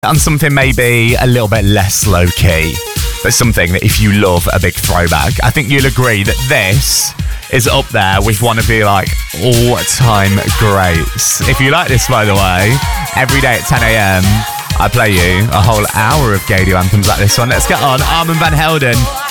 On something maybe a little bit less low-key, but something that if you love a big throwback, I think you'll agree that this is up there with one of the all-time greats. If you like this, by the way, every day at 10 a.m, I play you a whole hour of Gaydio anthems like this one. Let's get on. Armand Van Helden.